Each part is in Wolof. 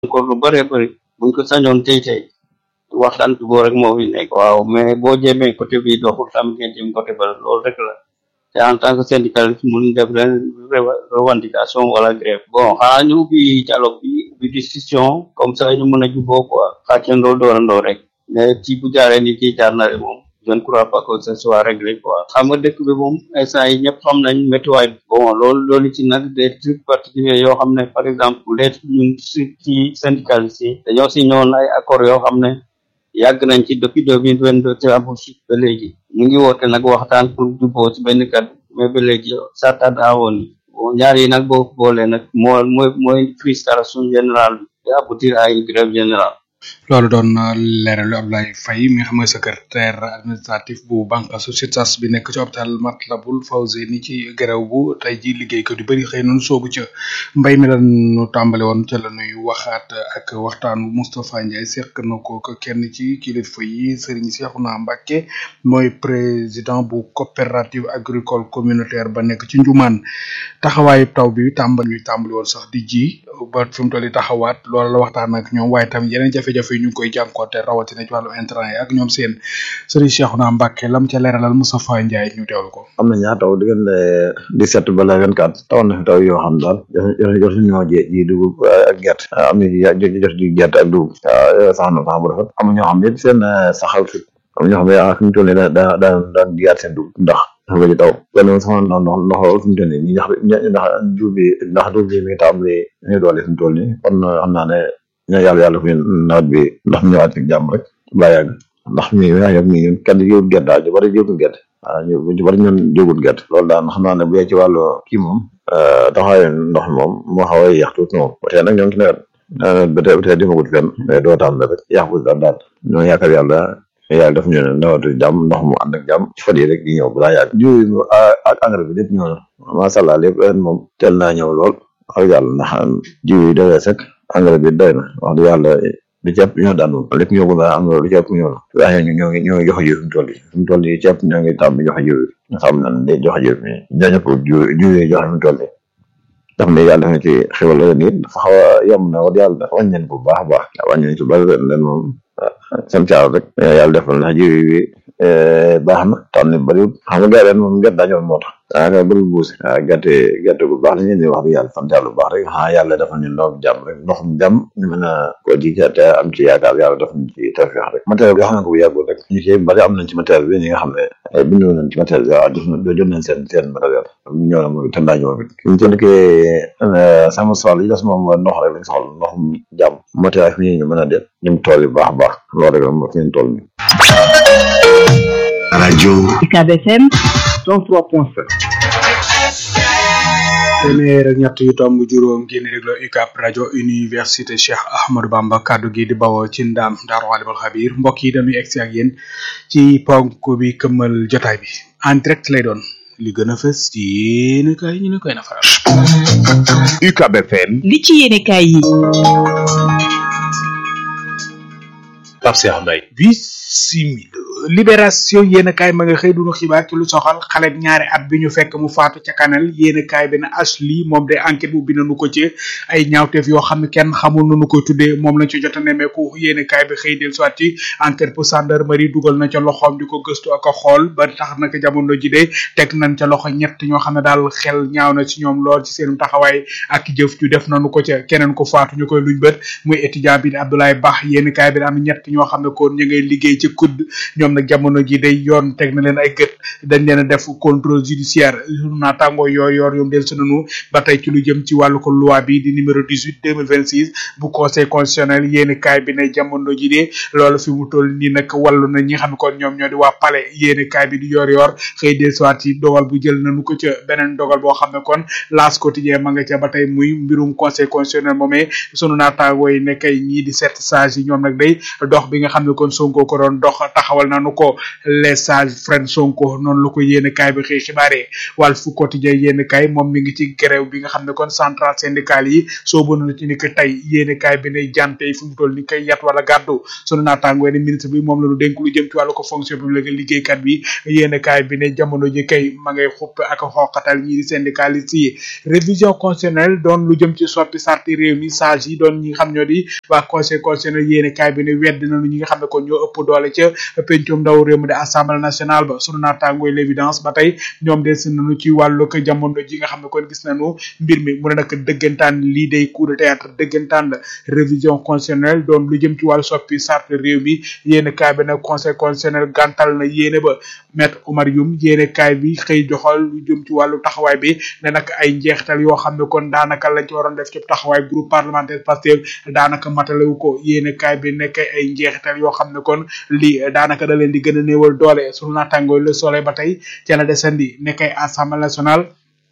ko lu bëree bëri buñ ko sañoon tey waxtaan bi boo rek moo fi nekk waaw mais boo jéemee côté bi doxul tamit ngeen jëm côté ba loolu rek la te en tant que syndicaliste mun def ren revendication wala grève bon xanaa ñu ubbi dialogue bi ubbi discussion comme ça ñu mën a juboo quoi xàccandoo doorandoo rek mais ci bu jaaree ni kii jaar na rek moom je ne crois pas que ce soit réglé quoi xam nga dëkk bi moom instant yi ñëpp xam nañ météo bon loolu ci nag des trucs particuliers yoo xam ne par exemple bu dee ñun ci syndicaliste yi dañoo si ñëwoon ay accords yoo xam ne yàgg nañ ci depuis 2022 te amul suite ba léegi ñu ngi woote nag waxtaan pour juboo ci benn kat mais ba léegi ça tarde à venir bon ñaar yi nag boo boolee nag mooy frustration générale bi te aboutir à une grève générale. loolu doon leeralu Abdoulaye Faye mi nga xam ne secrétaire administratif bu banque SUTSAS bi nekk ci hôpital Matlaboul Fawzeyni ci grève bu tey ji liggéeykat yu bëri xëy nañu soobu ca mbay mi la ñu tàmbale woon ca la ñuy waxaat ak waxtaan Moustapha Ndiaye seq na ko kenn ci kilifa yi Serigne Cheikhouna Mbacké mooy président bu coopérative agricole communautaire ba nekk ci Njumaan taxawaayu taw bi tàmbali woon sax di ji ba fi mu toll nii taxawaat loolu la waxtaan ak ñoom waaye tam yeneen jafe-jafe yi ñu ngi koy jànkuwante rawatina ci wàllu intrant yi ak ñoom seen Serigne Cheikhouna Mbacké lam ca leeralal Moustapha Ndiaye ñu teewlu ko. am na ñaar taw diggante 17 ba la 24 taw na fi taw yoo xam daal jot ñoo ji dugub ak gerte am na jot ji gerte ak dugub sax na sax bu rafet am na ñoo xam ne seen saxal fi am na ñoo xam ne fi mu toll nii daan jiyaat seen dugub ndax dafa ji taw benn sama ndox lool fi mu toll nii ndax dugub bi mi ngi tàmbali ñu doole fi mu toll nii kon xam naa ne ñoo yàlla fi nawet bi ndax mu ñëwaat ci jàmm rek ba yàgg ndax mi yàgg mi ñun kenn jiwut gerte daal ñu bari jiwutu gerte waaw ñu bari ñun jiwut gerte loolu daal xam naa ne bu dee ci wàllu kii moom taxawaayu ndox mi moom moo xaw a yàq tuuti moom ba tey nag ñoo ngi ci nawet ba tey demagut fenn mais doo tàmbale rek yàqu daal ñoo yaakaar yàlla def ñu ne nawatu jàmm ndox mu ànd ak jàmm ci fan yi rek di ñëw balaa yàgg jiw ak engrais bi lépp ñëw na macha allah lépp ren moom teel naa ñëw lool ak yàlla ndax jiw yi doy sek engrais bi doy na wax dëgg yàlla lu ceeb ñoo daan moom lépp ñoo ko daan am lu ceeb ñoo la waaye ñoo ngi joxe jiw fi mu toll nii ceeb ñoo ngi tàmm joxe jiw nga xam na ne joxe jiw mi ñooñu ko jiw yi joxe fi mu toll nii daf ne yàlla def na ci xewal la nit dafa xaw a yomb na wax yàlla dafa wàññi bu baax a baax wàññi ci bari leen moom seen caar rek yàlla defal na jiw yi baax na taw ni bëri xam nga gerte moom gerte daa ñëw moo tax daanaka bëri buusi gerte bu baax la ñu wax dëgg yàlla sant yàlla bu baax rek yàlla defal ñu ndox jàmm rek ndoxum jàmm ñu mën a ko ji te am ci yaakaar yàlla def ñu ci tawfeex rek matériel bi xam nga ko bu yàggul rek ñu ci bari am nañ ci matériel bi ñi nga xam ne bindu nañ ci matériel bi waaw jot nañ seen matériel ñëw na mooy te ndaa ñëw fi ñu tënk sama soxla yi des moom ndox rek lañ soxla ndoxum jàmm matériel fi ñu mën a def ñu tool yi baax a baax loolu rek moo fi ñu toll ni radio UCAB FM 103.7 téeméer ak ñett yu tomb juróom ngeen déglu UCAB rajo université Cheikh Ahmadou Bamba kaddu gi di bawoo ci ndaam Daaru Alimul Xabiir mbokk yi dañuy egsi ak yéen ci ponk bi këmmal jotaay bi en direct lay doon li gën a fës ci yéen kay ñu ne koy na faral UCAB FM li ci yéene kaay yi Pape Cheikh Mbaye bisimila libération yéen kaay ma nga xëy duñu xibaar ci lu soxal xale ñaari at bi ñu fekk mu faatu ca kanal yéen kaay bi ne Ashley moom de enquête bu binañu ko ci ay ñaawteef yoo xam ne kenn xamul nu koy tuddee moom lañ ci jot a nemmeeku yéen kaay bi xëy del soit ci enquête pour gendarmerie dugal na ca loxoom di ko gëstu ak a xool ba tax naka jamono ji de teg nañ ca loxo ñett ñoo xam ne daal xel ñaaw na ci ñoom lool ci seen taxawaay ak jëf ju def nañu ko ca keneen ko faatu ñu koy luñ bët muy étudiant bi di Abdoulaye Bah yéen kaay bi am ñett ñoo xam ne kon ñu ngay liggéey ci kudd ñoom nag jamono ji day yoon teg na leen ay gët dañ leen a def contrôle judiciaire naataango yor ñoom del sunanu ba tey ci lu jëm ci wàllu ko loi bi di numéro 18 2026 bu conseil constitutionnel yéeni kaay bi ne jamono ji de loolu fi mu toll nii nag wàllu na ñi nga xam ne kon ñoom ñoo di waa palais yéeni kaay bi di yor xëy del soit ci dogal bu jël nañu ko ca beneen dogal boo xam ne kon L'As quotidien ma nga ca ba tey muy mbirum conseil constitutionnel moomee sunu naataango yi ne kay ñii di sept sages yi ñoom nag day dox bi nga xam ne kon Sonko ko doon dox taxawal na nanu ko les sages frères Sonko noonu la ko yéene kaay bi xëy xibaare Walf Quotidien yéene kaay moom mi ngi ci grève bi nga xam ne kon central syndical yi soobu na ci ni ko tey yéene kaay bi ne jante yi fu mu toll ni koy yat wala gàddu sunu naataangoo ne ministre bi moom la ñu dénk lu jëm ci wàllu ko fonction publique liggéeykat bi yéene kaay bi ne jamono ji kay ma ngay xupp ak xooqatal ñi di syndicaliste yi révision constitutionnelle doon lu jëm ci soppi sarti réew mi sage yi doon ñi nga xam ñoo di waa conseil constitutionnel yéene kaay bi ne wedd nañu ñi nga xam ne kon ñoo ëpp doole ca pencum ndaw réew mi de assemblée nationale ba sunu naataangooy l'évidence ba tey ñoom des nañu ci wàllu ko jamono ji nga xam ne kon gis nañu mbir mi mu ne nag dëggantaan lii day coup de théâtre dëggantaan la révision constitutionnelle doon lu jëm ci wàllu soppi sarti réew mi yéene kaay bi nag conseil constitutionnel gàntal na yéene ba maître Oumar Youm yéene kaay bi xëy joxal lu jëm ci wàllu taxawaay bi ne nag ay njeextal yoo xam ne kon daanaka lañ ci waroon def ci taxawaay groupe parlementaire Pastef daanaka matalewu ko yéene kaay bi nekk ay njeexital yoo xam ne kon lii daanaka da leen di gën a néewal doole sunu naataangoo Le Soleil ba tey ca la desandi nekk ay assemblée nationale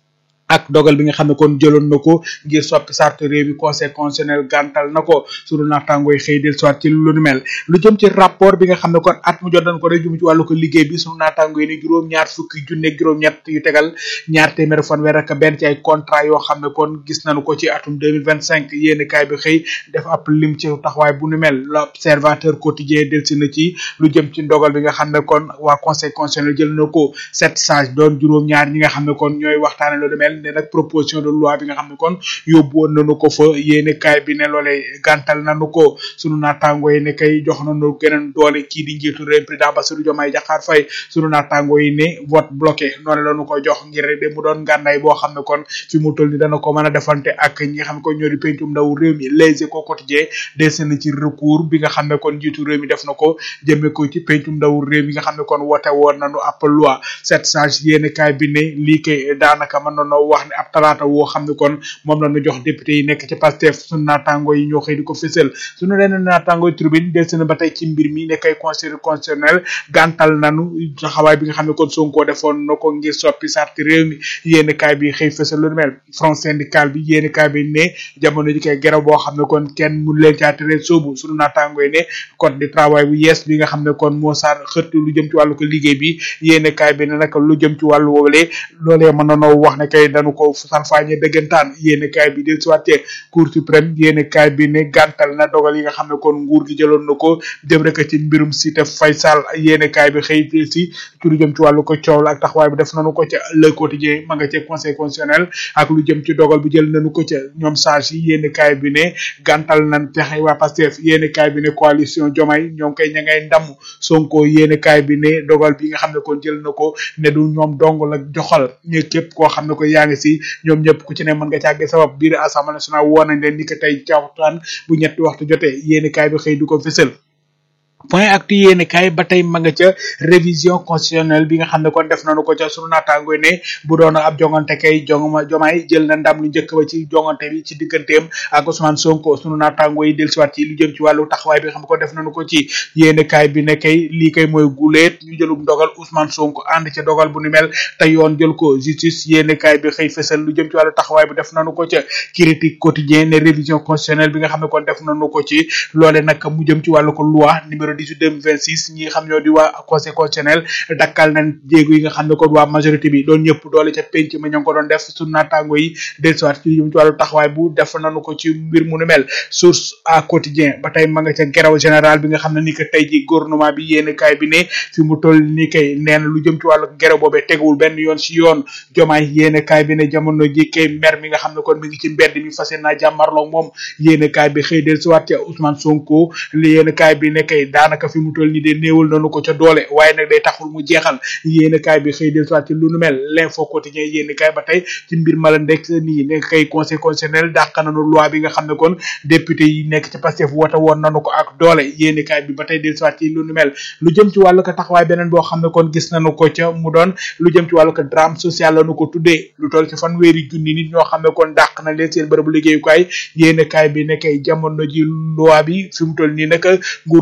ak dogal bi nga xam ne kon jëloon na ko ngir soppi charte réew mi conseil constitutionnel gàntal na ko sunu naataangooy xëy del soit ci lu nu mel lu jëm ci rapport bi nga xam ne kon at mu jot dañ ko rek jëm ci wàllu ko liggéey bi sunu naataangooy ne juróom-ñaar fukki junne juróom-ñett yu tegal ñaar téeméer fanweer ak benn ci ay contrat yoo xam ne kon gis nañu ko ci atum 2025 yéeni kaay bi xëy def ab lim ci taxawaay bu nu mel l'observateur quotidien del si na ci lu jëm ci ndogal bi nga xam ne kon waa conseil constitutionnel jël na ko 7 sages doon juróom-ñaar ñi nga xam ne kon ñooy waxtaane lu nu mel ne nag proposition de loi bi nga xam ne kon yóbbu woon nañu ko fa yéene kaay bi ne loolee gàntal nañu ko sunu naataangoo yi ne kay jox nañu geneen doole kii di njiitu réew président Bassirou Diomaye Diakhar Faye sunu naataangoo yi ne vote bloqué noonu lañu ko jox ngir rek de mu doon ngànnaay boo xam ne kon fi mu toll ni dana ko mën a defante ak ñi nga xam ne kon ñoo di pencum ndaw réew mi Les Échos quotidien des na ci recours bi nga xam ne kon njiitu réew mi def na ko jëme ko ci pencum ndaw réew mi nga xam ne kon wote woon nañu ab loi 7 sages yéene kaay bi ne lii kay daanaka mën nañoo wax ne ab talaata woo xam ne kon moom la ñu jox député yi nekk ci Pastef sunu naataango yi ñoo xëy di ko fësal sunu leneen naataango tribune des na ba tey ci mbir mi nekkay conseil constitutionnel gàntal nanu taxawaay bi nga xam ne kon Sonko defoon na ko ngir soppi sarti réew mi yéeni kaay bi xëy fësal lu mel front syndical bi yéeni kaay bi ne jamono ji kay geraw boo xam ne kon kenn mun leen caa tere soobu sunu naataango yi ne code du travail bu yees bi nga xam ne kon moo saar xëtt lu jëm ci wàllu ko liggéey bi yéeni kaay bi ne nag lu jëm ci wàllu woowule loolee mën nanoo wax ne kay dañu ko salfaañe dëggantaan yéene kaay bi del siwaatee cour suprême yéene kaay bi ne gàntal na dogal yi nga xam ne kon nguur gi jëloon na ko jëm rek ci mbirum Cité Faysal yéene kaay bi xëy ci ci lu jëm ci wàllu ko coow la ak taxawaay bi def nañu ko ca Le Quotidien ma nga ca conseil constitutionnel ak lu jëm ci dogal bu jël nañu ko ca ñoom sage yi yéene kaay bi ne gàntal nañ pexe waa Pastef yéene kaay bi ne coalition Diomaye ñoom kay ña ngay ndam Sonko yéene kaay bi ne dogal bi nga xam ne kon jël na ko ne du ñoom dong la joxal ñu képp koo xam ne ko yaa ngi si ñoom ñëpp ku ci ne mën nga càggee sabab biir assemblée nationale woon nañ leen ni ko tey ca waxtaan bu ñetti waxtu jotee yéeni kaay bi xëy du ko fësal point actu yéene kaay ba tey ma nga ca révision constitutionnelle bi nga xam ne kon def nañu ko ca sunu naataango ne bu doon ab jongante kay Diomaye jël na ndam lu njëkk ba ci jongante bi ci digganteem ak Ousmane Sonko sunu naataango yi dellusiwaat ci lu jëm ci wàllu taxawaay bi nga xam ne ko def nañu ko ci yéene kaay bi ne kay lii kay mooy guleet ñu jëlum dogal Ousmane Sonko ànd ca dogal bu ni mel te yoon jël ko justice yéene kaay bi xëy fësal lu jëm ci wàllu taxawaay bi def nañu ko ca critique quotidien ne révision constitutionnelle bi nga xam ne kon def nañu ko ci loole nag mu jëm ci wàllu ko loi numéro 18/2026 ñi xam ñoo di waa conseil constitutionnel dakkal nañ jéego yi nga xam ne kon waa majorité bi doon ñëpp doole ca penc ma ñoo ngi ko doon def su naataango yi dellusiwaat ci jëm ci wàllu taxawaay bu def nañu ko ci mbir mu nu mel source à quotidien ba tey ma nga ca grève général bi nga xam ne ni que tey ji gouvernement bi yéene kaay bi ne fi mu toll ni kay nee na lu jëm ci wàllu grève boobee teguwul benn yoon si yoon Diomaye yéene kaay bi ne jamono ji kay mer mi nga xam ne kon mi ngi ci mbedd mi fas yéene naa jàmmarloo moom yéene kaay bi xëy dellusiwaat ca Ousmane Sonko li yéene kaay bi ne kay daanaka fi mu toll ni de néewul nañu ko ca doole waaye nag day taxul mu jeexal yéene kaay bi xëy dellusiwaat ci lu nu mel l'info quotidien yéene kaay ba tey ci mbir mala ndek nii ne kay conseil constitutionnel dàq nañu loi bi nga xam ne kon député yi nekk ci Pastef woote woon nañu ko ak doole yéene kaay bi ba tey dellusiwaat ci lu nu mel lu jëm ci wàllu ko taxawaay beneen boo xam ne kon gis nañu ko ca mu doon lu jëm ci wàllu ko drame social lañu ko tuddee lu toll ci fanweeri junni nit ñoo xam ne kon dàq na leen seen bërëbu liggéeyukaay yéene kaay bi ne kay jamono ji loi bi fi mu toll nii nag nguuru Sénégal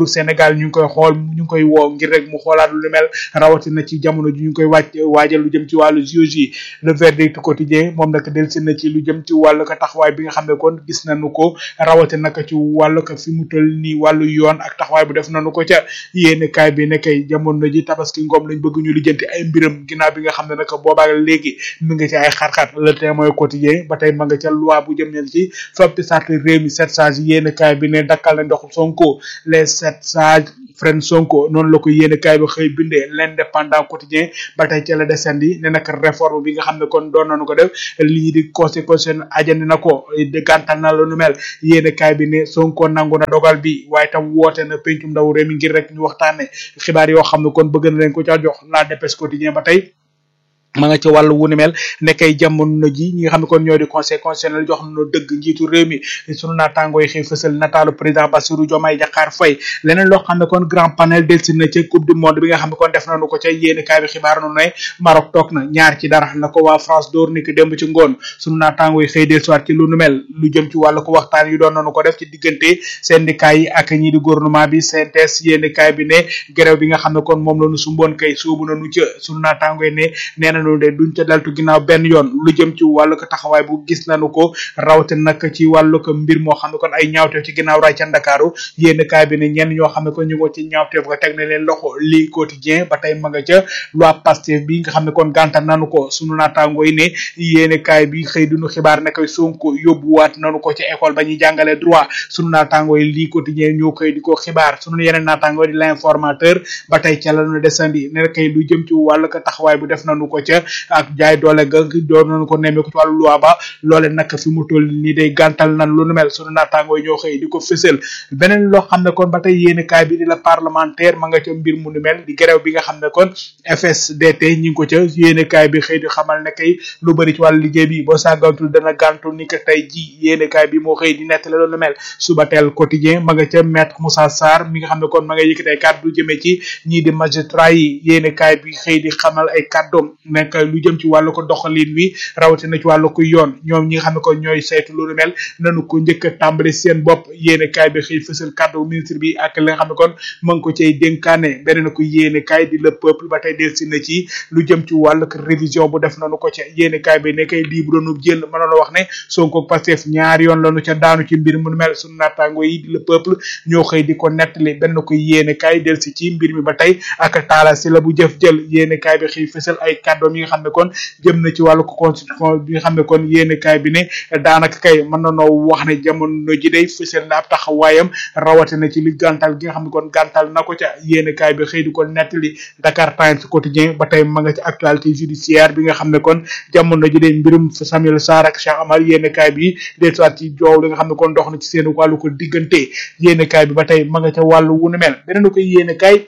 Sénégal ñu ngi koy xool ñu ngi koy woo ngir rek mu xoolaat lu mel rawatina ci jamono ji ñu ngi koy waajal lu jëm ci wàllu JOJ. Le verdict quotidien moom nag delsi na ci lu jëm ci wàllu ko taxawaay bi nga xam ne kon gis nañu ko rawatina nag ci wàllu ko fi mu toll nii wàllu yoon ak taxawaay bu def nañu ko ca yéene kaay bi ne kay jamono ji tabaski ngoom lañ bëgg ñu lijjanti ay mbiram ginnaaw bi nga xam ne nag boobaa léegi mi nga ci ay xar-xar Le Témoin quotidien ba tey ma nga ca loi bu jëm ci foppi sart réew mi 7 sages yéene kaay bi ne dakkal na ndoxu Sonko les 7 sages Fren Sonko noonu la ko yéene kaay bi xëy bindee L'Indépendant quotidien ba tey ca la descendi ne nag réforme bi nga xam ne kon doon nañu ko def lii di constitution ajandi na ko de gàntal na lu nu mel yéene kaay bi ne Sonko nangu na dogal bi waaye tam woote na pencum ndaw réew mi ngir rek ñu waxtaane xibaar yoo xam ne kon bëgg na leen ko ca jox La Dépêche quotidien ba tey ma nga ci wàllu wu ni mel nekkay jamono ji ñi nga xam ne kon ñoo di conseil constitutionnel jox nañu dëgg njiitu réew mi sunu naataangoo yi xëy fësal nataalu président Bassirou Diomaye Diakhar Faye leneen loo xam ne kon grand panel delsi na ca coupe du monde bi nga xam ne kon def nañu ko ca yéeni kaay bi xibaar nu ne Maroc toog na 2-0 la ko waa France door ni ki démb ci ngoon sunu naataangoo yi xëy delsiwaat ci lu nu mel lu jëm ci wàllu ko waxtaan yu doon nañu ko def ci diggante syndicat yi ak ñi di gouvernement bi CNTS yéeni kaay bi ne grève bi nga xam ne kon moom la ñu sumboon kay soobu nañu ca sunu naataangoo yi ne nee nañu de duñ ca daltu ginnaaw benn yoon lu jëm ci wàllu ko taxawaay bu gis nañu ko rawate nag ci wàllu ko mbir moo xam ne kon ay ñaawteef ci ginnaaw raay ca Ndakaaru yénn kaay bi ne ñenn ñoo xam ne kon ñu ngo ci ñaawteef nga teg na leen loxo lii quotidien ba tey ma nga ca loi Pastef bi nga xam ne kon gàntal nañu ko sunu naataangoo yi ne yénn kaay bi xëy duñu xibaar ne koy Sonko yóbbuwaat nañu ko ci école ba ñuy jàngale droit sunu naataangoo yi lii quotidien ñoo koy di ko xibaar sunu yeneen naataangoo di l'informateur ba tey ca lañu desandi ne kay lu jëm ci wàllu ko taxawaay bu def nañu ko ca ak jaay doole ga doon nañu ko nemmeeku ci wàllu loi ba loole nag fi mu toll nii day gàntal nan lu nu mel sunu naataangoo yi ñoo xëy di ko fësal beneen loo xam ne kon ba tey yéeni kaay bi di la parlementaire ma nga ca mbir mu nu mel di grève bi nga xam ne kon FSDT ñi ngi ko ca yéeni kaay bi xëy di xamal ne kay lu bëri ci wàllu liggéey bi boo sàggantul dana gàntu ni ko tey ji yéeni kaay bi moo xëy di nettali lu nu mel suba teel quotidien ma nga ca maître Moussa Sarr mi nga xam ne kon ma nga yëkkati ay kàddu jëmee ci ñii di magistrat yi yéeni kaay bi xëy di xamal ay kàddoom nekk lu jëm ci wàllu ko doxalin wi rawatina ci wàllu ko yoon ñoom ñi nga xam ne ko ñooy saytu lu nu mel nanu ko njëkk a tàmbali seen bopp yéene kaay bi xëy fësal kàddu ministre bi ak li nga xam ne kon ma ngi ko cay dénkaane beneen ko yéene kaay di le peuple ba tey delsi na ci lu jëm ci wàllu révision bu def nanu ko ca yéene kaay bi ne kay lii bu doonu jël mënoon a wax ne Sonko ak Pastef ñaari yoon lanu ca daanu ci mbir mu nu mel sunu naataango yi di le peuple ñoo xëy di ko nettali benn ko yéene kaay delsi ci mbir mi ba tey ak taala si la bu jëf jël yéene kaay bi xëy fësal ay kàddoom yi nga xam ne kon jëm na ci wàllu constitution bi nga xam ne kon yéene kaay bi ne daanaka kay mën na noo wax ne jamono ji day fësal na ab taxawaayam rawatina ci li gàntal gi nga xam ne kon gàntal na ko ca yéene kaay bi xëy di ko nettali Dakar Times quotidien ba tey ma nga ci actualité judiciaire bi nga xam ne kon jamono ji day mbirum Samuel Sarr ak Cheikh Amar yéene kaay bi dellusiwaat ci joow li nga xam ne kon dox na ci seen wàllu ko diggante yéene kaay bi ba tey ma nga ca wàllu wu nu mel beneen ko yéene kaay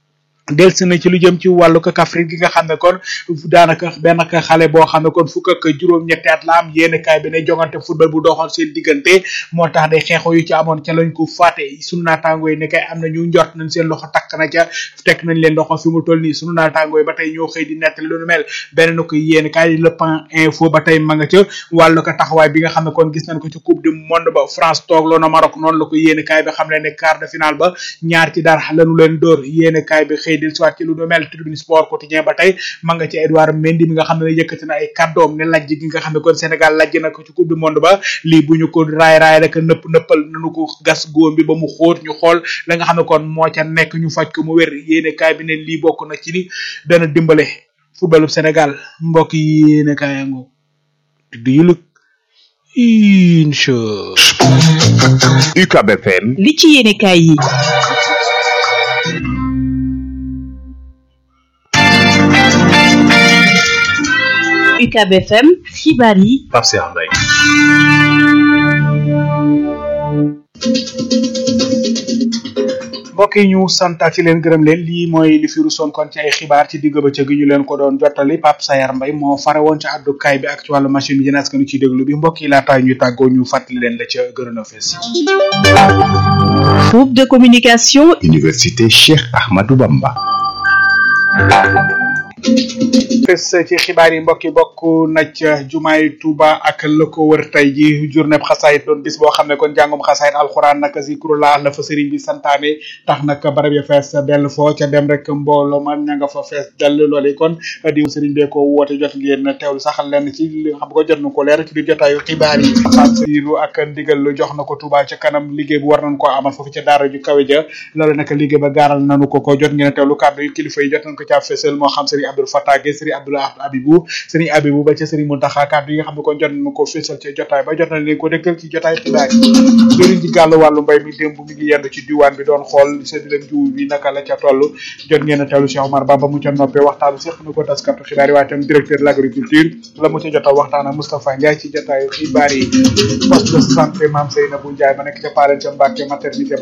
delsi na ci lu jëm ci wàllu ko Kaffrine gi nga xam ne kon daanaka benn xale boo xam ne kon fukk ak juróom-ñetti at la am yéen kaay bi ne jongante football bu doxoon seen diggante moo tax day xeexoo yu ci amoon ca lañ ko fàtte sunu naataangoo yi ne kay am na ñu njort nañ seen loxo takk na ca teg nañ leen loxo fi mu toll nii sunu naataangoo yi ba tey ñoo xëy di nettali lu nu mel beneen ko yéen kaay Le Pan Info ba tey ma nga ca wàllu ko taxawaay bi nga xam ne kon gis nañ ko ci coupe du monde ba France toog loo na Maroc noonu la ko yéen kaay bi xam ne quart de finale ba 2-0 lañu leen dóor yéen kaay bi del soit ci lu do mel Tribune Sport quotidien ba tey ma nga ci Edouard Mendy mi nga xam ne yëkkati na ay kàddoom ne lajj gi nga xam ne kon Sénégal lajj na ko ci coupe du monde ba lii bu ñu ko raay rek nëppal nañu ko gas góom bi ba mu xóot ñu xool la nga xam ne kon moo ca nekk ñu faj ko mu wér yéene kaay bi ne lii bokk na ci ni dana dimbale footballu Sénégal mbokk yi yéene kaay ngo du yuluk incha UCAB FM li ci yéene kaay yi UCAB FM xibaar yi Pape Cheikh Mbaye mbokk yi ñu santaat ci leen gërëm leen lii mooy li fi rusoon kon ci ay xibaar ci digg bëccëg gi ñu leen ko doon jottali Pape Sayar Mbaye moo fare woon ci àddukaay bi ak ci wàllu machine bi jënaas kanu ci déglu bi mbokk yi laata ñuy tàggoo ñu fàttali leen la ca gërëm a fees groupe de communication Université Cheikh Ahmadou Bamba fes ci xibaar yi mbokk yi bokk na ca jumaay Touba ak la ko wër tey ji journée xasaayit doon bis boo xam ne kon jàngum xasaayit alxuraan nag zikrullah la fa sëriñ bi santaane tax nag barab ya fees dell foo ca dem rek mbooloo ma ña nga fa fees dell loolu kon di sëriñ bee ko woote jot ngeen teewlu saxal lenn ci li nga xam ko jot na ko leer ci biir jotaayu xibaar yi siru ak ndigal lu jox na ko Touba ca kanam liggéey bu war nañ ko amal foofu ca daara ju kawe ja loolu nag liggéey ba gaaral nañu ko jot ngeen teewlu kàddu yi kilifa yi jot nañ ko ca fesal moo xam sëriñ Abdou Fatah Gueye sëriñ Abdoulaye Abibou sëriñ Abibou ba ca sëriñ Mountakha kàddu yi nga xam ne kon jot nañu ko fesal ca jotaay ba jot nañ leen ko dëkkal ci jotaay xibaar yi jëriñ ci gàllu wàllu mbay mi démb mi ngi yendu ci diwaan bi doon xool séddaleem jiw bi naka la ca toll jot ngeen a teewlu Cheikh Omar Ba ba mu ca noppee waxtaanu seq na ko taskatu xibaar yi waaye tam directeur de l'agriculture la mu ca jot a waxtaan ak Moustapha Ndiaye ci jotaayu xibaar yi poste de santé Mame Seynabou Ndiaye ba nekk ca Palen ca Mbacke maternité